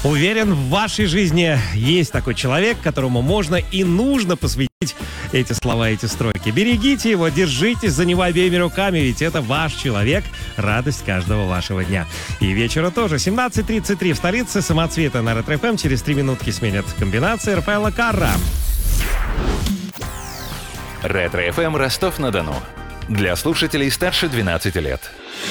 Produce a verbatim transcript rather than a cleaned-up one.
Уверен, в вашей жизни есть такой человек, которому можно и нужно посвятить эти слова, эти строки. Берегите его, держитесь за него обеими руками, ведь это ваш человек, радость каждого вашего дня. И вечера тоже. семнадцать тридцать три в столице, самоцветы на Ретро эф эм. Через три минутки сменят комбинации Рафаэла Карра. Ретро эф эм Ростов-на-Дону. Для слушателей старше двенадцати лет.